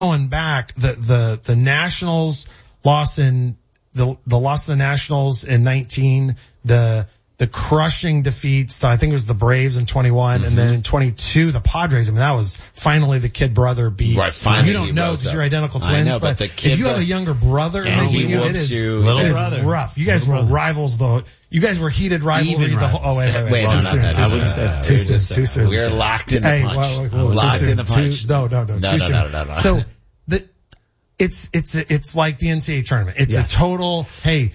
going back, the Nationals loss in the loss of the Nationals in 19, the crushing defeats, I think it was the Braves in 21, and then in 22, the Padres. I mean, that was finally the kid brother beat. Right, finally. You don't know because you're identical twins, know, but if you have a younger brother, and he whoops you, little brother, rough. You guys were rivals though. You guys were heated rivalry. Wait, too soon. We're locked in the punch. Locked in the punch. No, too soon. So it's like the NCAA tournament. It's a total, hey,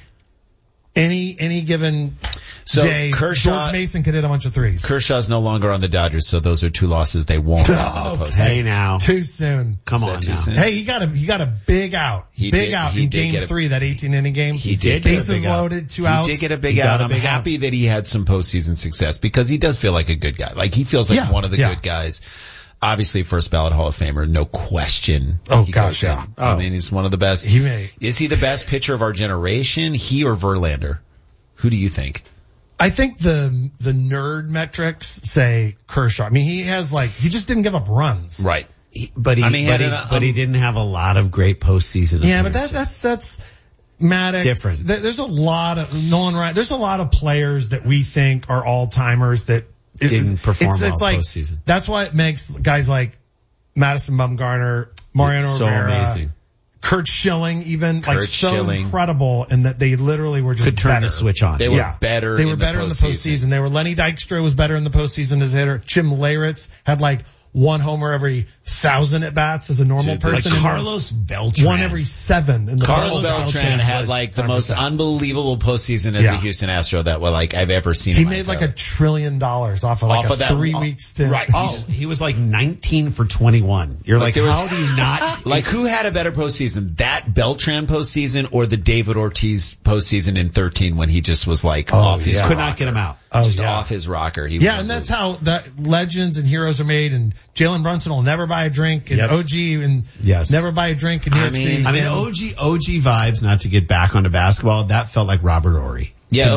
any given day, George Mason could hit a bunch of threes. Kershaw's no longer on the Dodgers, so those are 2 losses they won't. Hey now. Too soon. Come on now. Hey, he got a big out. In game 3, that 18-inning game. He did. Bases loaded, 2 outs. He did get a big out. I'm happy that he had some postseason success because he does feel like a good guy. Like he feels like one of the good guys. Obviously, first ballot Hall of Famer, no question. Oh gosh, yeah. I mean, he's one of the best. Is he the best pitcher of our generation? He or Verlander? Who do you think? I think the nerd metrics say Kershaw. I mean, he just didn't give up runs. Right. But he didn't have a lot of great postseason. Yeah, but that's Maddox. Different. There's a lot of Nolan Ryan. There's a lot of players that we think are all timers that didn't perform well postseason. That's why it makes guys like Madison Bumgarner, Mariano Rivera, amazing. Curt Schilling, incredible, and that they literally were just could turn better. The switch on. They were better. They were better in the postseason. They were Lenny Dykstra was better in the postseason as a hitter. Jim Leyritz had like 1 homer every 1,000 at bats as a normal person. Like Carlos Beltran. 1 every 7 in the Carlos Beltran had like the most unbelievable postseason as a Houston Astro that I've ever seen. He made like $1 trillion off of a 3-week stint. Right. He was like 19 for 21. You're like how do you not? Like who had a better postseason? That Beltran postseason or the David Ortiz postseason in 13 when he just was like off his rocker. Could not get him out. Off his rocker. And that's how that legends and heroes are made. And Jalen Brunson will never buy a drink, and OG never buy a drink in New York City. I mean, OG vibes. Not to get back onto basketball, that felt like Robert Horry. Yeah,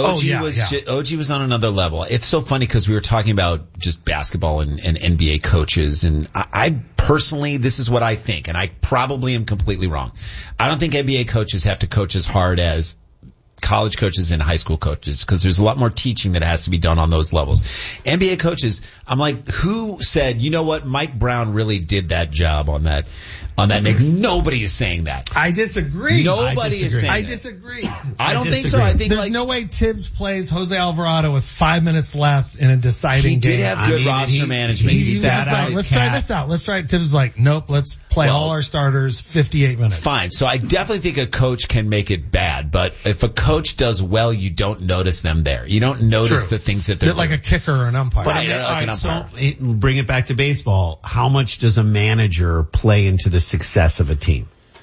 OG was on another level. It's so funny because we were talking about just basketball and NBA coaches, and I personally, this is what I think, and I probably am completely wrong. I don't think NBA coaches have to coach as hard as college coaches and high school coaches because there's a lot more teaching that has to be done on those levels. NBA coaches, I'm like, who said, you know what, Mike Brown really did that job on that Knicks? Nobody is saying that. I disagree. Nobody is saying that. I disagree. I don't think so. I think there's no way Tibbs plays Jose Alvarado with 5 minutes left in a deciding game. He did have good roster management. Let's try this out. Let's try it. Tibbs is like, nope, let's play all our starters 58 minutes. Fine. So I definitely think a coach can make it bad, but if a coach does well, you don't notice them there. You don't notice the things that they're like a kicker or an umpire. But so bring it back to baseball. How much does a manager play into the success of a team?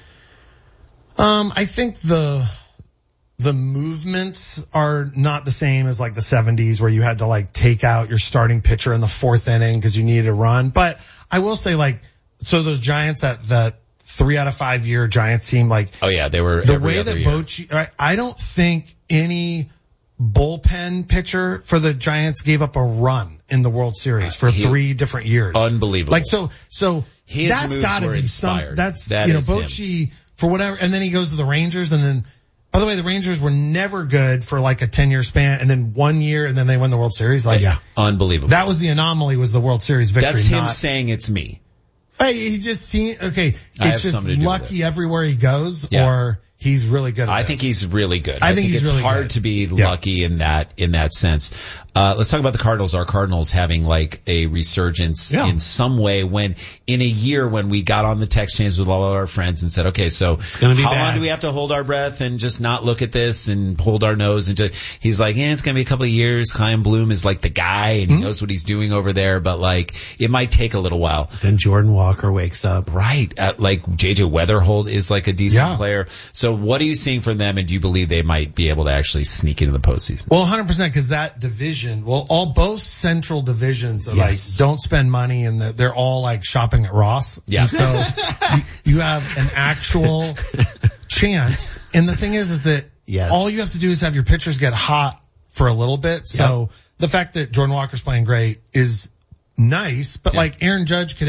I think the movements are not the same as like the 70s where you had to like take out your starting pitcher in the 4th inning because you needed a run. But I will say so those Giants that 3 out of 5 year Giants team, they were the way that Bochy, I don't think any bullpen pitcher for the Giants gave up a run in the World Series for 3 different years. Unbelievable. So his that's gotta be inspired. Bochy for whatever, and then he goes to the Rangers, and then, by the way, the Rangers were never good for like a 10-year span, and then 1 year, and then they won the World Series. Unbelievable. That was the anomaly, was the World Series victory. That's him saying it's me. Hey, he just it's just lucky everywhere he goes, or he's really good at I think he's really good. I think he's it's really hard good. to be lucky in that sense. Let's talk about the Cardinals. Our Cardinals having like a resurgence in some way in a year when we got on the text chains with all of our friends and said, okay, so how long do we have to hold our breath and just not look at this and hold our nose? And he's like, it's going to be a couple of years. Chaim Bloom is like the guy and he knows what he's doing over there, but it might take a little while. Then Jordan Walker wakes up. Right. JJ Weatherholt is like a decent player. So what are you seeing from them, and do you believe they might be able to actually sneak into the postseason? Well, 100%, because that division, both central divisions are don't spend money, and they're all like shopping at Ross. Yeah. And so you have an actual chance. And the thing is that all you have to do is have your pitchers get hot for a little bit. So the fact that Jordan Walker's playing great is nice, but Aaron Judge could hit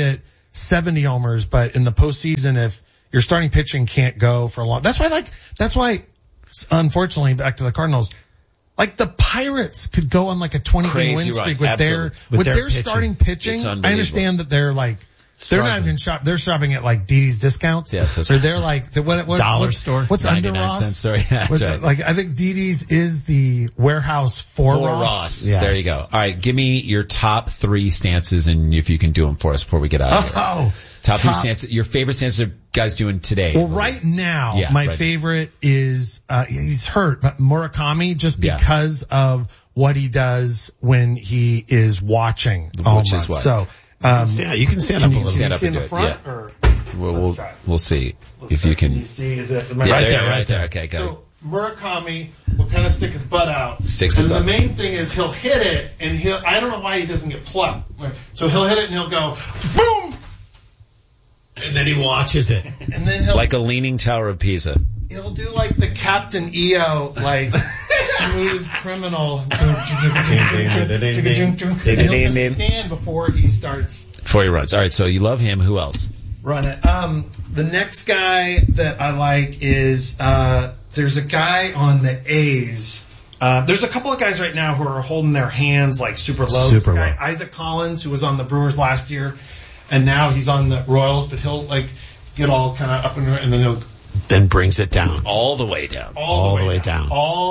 70 homers, but in the postseason, if your starting pitching can't go for a long, that's why, unfortunately, back to the Cardinals, like the Pirates could go on like a 20-game win streak with their starting pitching. I understand that they're like, they're not even they're shopping at like Didi's discounts. Yeah, so they're like what dollar store. What's under Ross? Sorry, that's right. Like I think Didi's is the warehouse for Ross. Yes. There you go. All right, give me your top 3 stances, and if you can do them for us before we get out of here. Top 3 stances. Your favorite stances guys doing today? Well, right now, my favorite is he's hurt, but Murakami, just because of what he does when he is watching. Which is what? So. You can stand up a little. Stand up in the front, or we'll see if you can. Can you see? Is it right there? Okay, go. So Murakami will kind of stick his butt out, and the main thing is he'll hit it, and I don't know why he doesn't get plucked. So he'll hit it and he'll go boom, and then he watches it, and then he'll like a leaning tower of Pisa. He'll do like the Captain EO, like smooth criminal. And he'll just stand before he starts. Before he runs. All right, so you love him. Who else? Run it. The next guy that I like is, there's a guy on the A's. There's a couple of guys right now who are holding their hands like super low. Super low. Isaac Collins, who was on the Brewers last year, and now he's on the Royals, but he'll like get all kind of up and then he'll brings it down. All the way down. All the way down.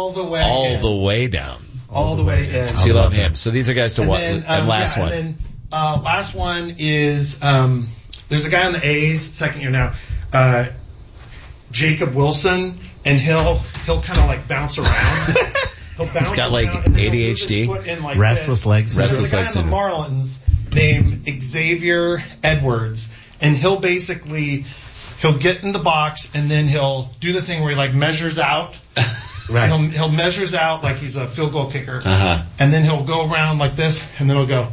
So you love him. So these are guys to watch. And last one. And then, last one is, there's a guy on the A's, second year now, Jacob Wilson, and he'll kind of like bounce around. He's got like ADHD. Like restless legs. There's a guy on the Marlins named Xavier Edwards, and he'll get in the box, and then he'll do the thing where he like measures out. Right. He'll measures out like he's a field goal kicker. Uh-huh. And then he'll go around like this, and then he'll go.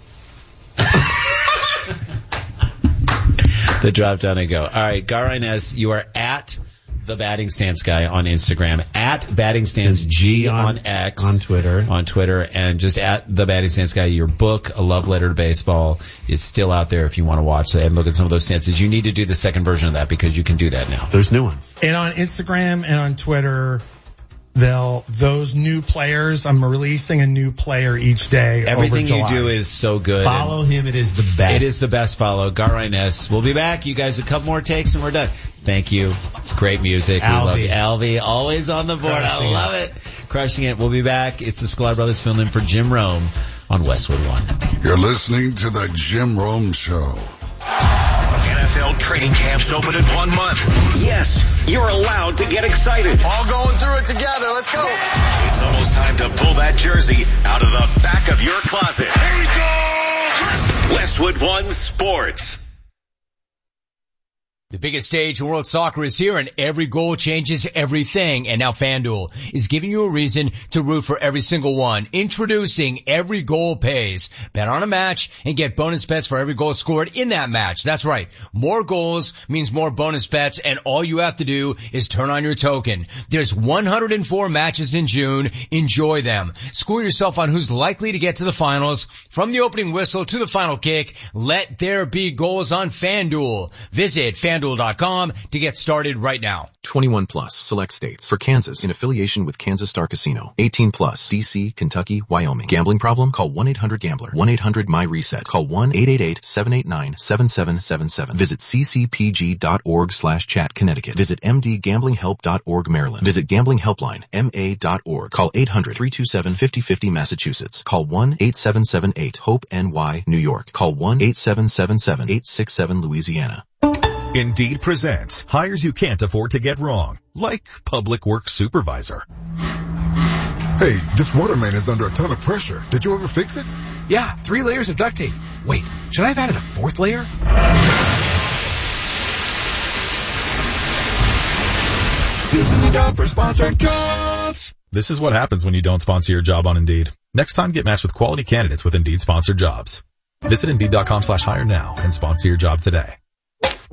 The drop down and go. All right, Gar Inez, you are at the Batting Stance Guy on Instagram, at Batting Stance G on X, on Twitter, and just at the Batting Stance Guy. Your book, A Love Letter to Baseball, is still out there if you want to watch it and look at some of those stances. You need to do the second version of that because you can do that now. There's new ones. And on Instagram and on Twitter, those new players, I'm releasing a new player each day. Everything you do is so good. Follow him. It is the best. It is the best follow. Gar Inez. We'll be back. You guys, a couple more takes and we're done. Thank you. Great music. Alvy. We love you. Alvy, always on the board. I love it. Crushing it. We'll be back. It's the Sklar Brothers filling in for Jim Rome on Westwood One. You're listening to the Jim Rome Show. NFL training camps open in 1 month. Yes, you're allowed to get excited. All going through it together. Let's go. It's almost time to pull that jersey out of the back of your closet. Westwood One Sports. The biggest stage in world soccer is here, and every goal changes everything. And now FanDuel is giving you a reason to root for every single one. Introducing Every Goal Pays. Bet on a match and get bonus bets for every goal scored in that match. That's right. More goals means more bonus bets, and all you have to do is turn on your token. There's 104 matches in June. Enjoy them. Score yourself on who's likely to get to the finals. From the opening whistle to the final kick, let there be goals on FanDuel. Visit FanDuel.com to get started right now. 21 plus, select states. For Kansas, in affiliation with Kansas Star Casino. 18 plus, DC, Kentucky, Wyoming. Gambling problem? Call 1-800-GAMBLER. 1-800-MY-RESET. Call 1-888-789-7777. Visit ccpg.org/chat Connecticut. Visit mdgamblinghelp.org Maryland. Visit Gambling Helpline, ma.org. Call 800-327-5050 Massachusetts. Call 1-8778-HOPE-NY New York. Call 1-8777-867 Louisiana. Indeed presents hires you can't afford to get wrong, like public works supervisor. Hey, this water main is under a ton of pressure. Did you ever fix it? Yeah, 3 layers of duct tape. Wait, should I have added a 4th layer? This is a job for sponsored jobs. This is what happens when you don't sponsor your job on Indeed. Next time, get matched with quality candidates with Indeed sponsored jobs. Visit Indeed.com/hire now and sponsor your job today.